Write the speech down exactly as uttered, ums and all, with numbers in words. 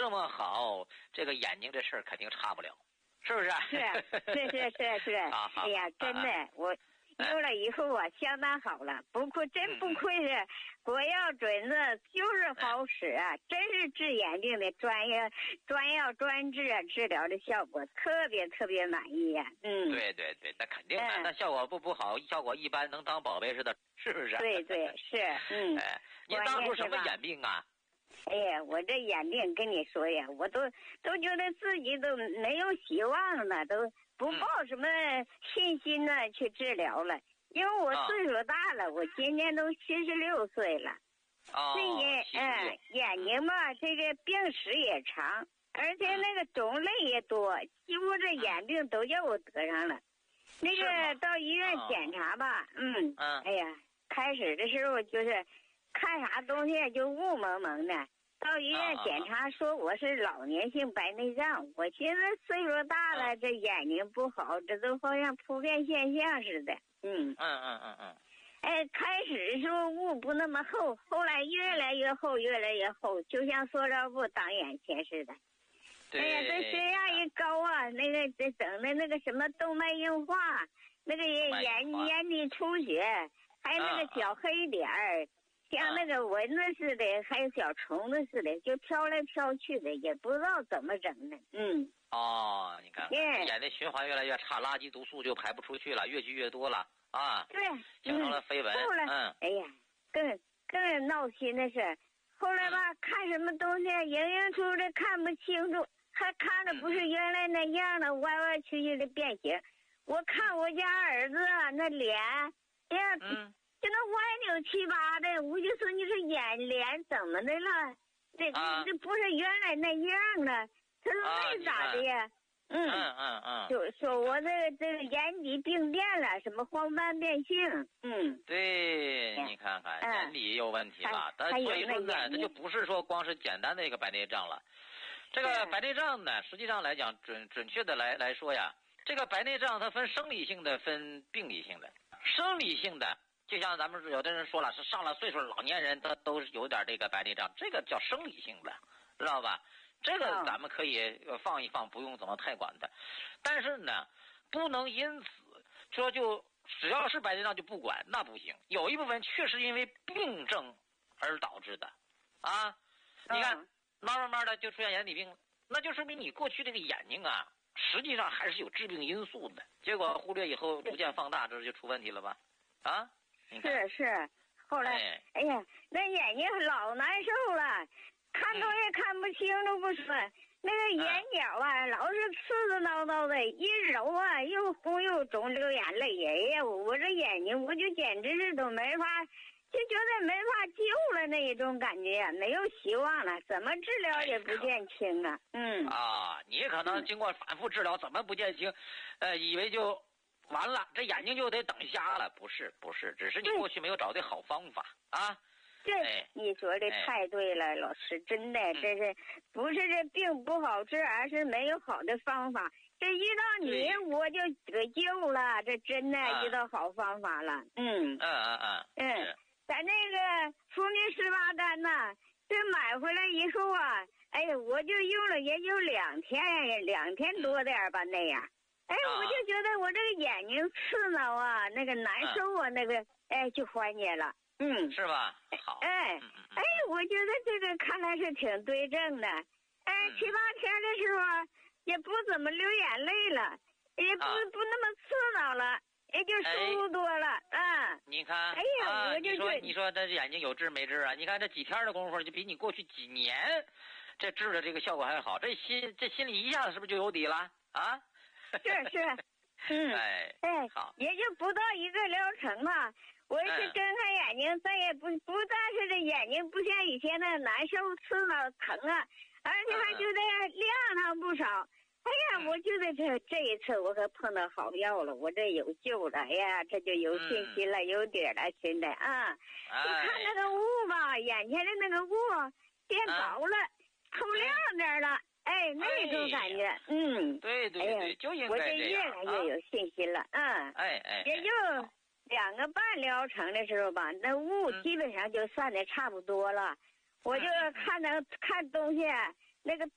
那么好，这个眼睛这事儿肯定差不了，是不是？ 是是是是是。 啊、 哎呀，真的，啊、我用了以后啊，相当好了，不愧真不愧是国药准子，就是好使啊，嗯、真是治眼睛的专业专药专治啊，治疗的效果特别特别满意呀、啊。嗯， 对对对，那肯定的，嗯、那效果不不好，效果一般，能当宝贝似的，是不是？ 对对是，嗯。 哎，您当初什么眼病啊？ 哎呀，我这眼病跟你说呀，我都都觉得自己都没有希望了，都不抱什么信心呢、嗯、去治疗了，因为我岁数大了，哦、我今年都七十六岁了。 哦。 这眼嗯眼睛吧，这个病史也长，而且那个种类也多，几乎这眼病都叫我得上了。那个到医院检查吧，嗯， 嗯， 哎呀，开始的时候就是看啥东西就雾蒙蒙的。到医院检查说我是老年性白内障，我寻思岁数大了，这眼睛不好，这都好像普遍现象似的。嗯嗯嗯嗯嗯。 哎，开始的时候雾不那么厚，后来越来越厚，越来越厚，就像塑料布挡眼前似的。哎呀，这血压一高啊，那个这整的那个什么动脉硬化，那个眼眼底出血，还有那个小黑点儿。像那个蚊子似的，还有小虫子似的，就飘来飘去的，也不知道怎么整的。嗯。 哦，你看，眼的循环越来越差，垃圾毒素就排不出去了，越积越多了啊。 对。 形成了飞蚊。 后来， 嗯。 哎呀，更更闹心的是，后来吧，嗯、看什么东西影影出的看不清楚，还看着不是原来那样的歪歪曲曲的变形。我看我家儿子那脸，哎呀。 嗯。 就那歪扭七八的，我就说你说眼脸怎么的了？这、啊、这不是原来那样了，他说那咋的呀？ 啊、嗯嗯嗯嗯， 就说我这个这个眼底病变了，什么黄斑变性，嗯， 对，你看看、嗯、眼底有问题了，但所以说呢，这就不是说光是简单的一个白内障了。这个白内障呢，实际上来讲，准准确的来来说呀，这个白内障它分生理性的，分病理性的。生理性的。就像咱们有的人说了，是上了岁数老年人，他都是有点这个白内障，这个叫生理性的，知道吧？这个咱们可以放一放，不用怎么太管它。但是呢，不能因此说就只要是白内障就不管，那不行。有一部分确实因为病症而导致的，啊，你看，慢慢慢的就出现眼底病，那就说明你过去这个眼睛啊，实际上还是有致病因素的。结果忽略以后逐渐放大，这就出问题了吧？啊？ 是是，后来，哎, 哎呀，那眼睛老难受了，看东西看不清都不说，嗯、那个眼角啊，嗯、老是刺刺挠挠的，一揉啊又红又肿，流眼泪。哎呀，我这眼睛我就简直是都没法，就觉得没法救了那一种感觉，没有希望了，怎么治疗也不见轻啊。嗯啊，你可能经过反复治疗，怎么不见轻？呃，以为就。完了，这眼睛就得等瞎了，不是不是，只是你过去没有找对好方法啊。 对，哎、你说的太对了，哎、老师，真的，这是、嗯、不是这病不好治，而是没有好的方法。这遇到你，我就得救了，这真的遇到好方法了。嗯嗯嗯嗯嗯，咱那个福尼十八丹呐，这买回来以后啊，哎呀，我就用了也就两天，两天多点吧那样。哎，我就觉得我这个眼睛刺挠啊，那个难受啊，那个哎就缓解了，嗯， 是吧？好， 哎，哎，我觉得这个看来是挺对症的，哎，七八天的时候也不怎么流眼泪了，也不不那么刺挠了，也就舒服多了啊。 你看， 哎呀，我就你说你说这眼睛有治没治啊？你看这几天的功夫，就比你过去几年这治的这个效果还好，这心这心里一下子是不是就有底了啊？ 是是，嗯， 哎哎， 好， 也就不到一个疗程嘛。我是睁开眼睛，再也不不但是这眼睛不像以前那难受、刺挠、疼啊，而且还觉得亮堂不少。哎呀，我觉得这这一次我可碰到好药了，我这有救了，哎呀，这就有信心了，有底了，现在啊，你看那个雾吧，眼前的那个雾变薄了，透亮点了。哎，那种感觉，哎、嗯， 对对对，就应该这样。我这越来越有信心了，啊、嗯， 哎哎， 也就两个半疗程的时候吧，那雾基本上就算的差不多了。嗯、我就看能看东西，那个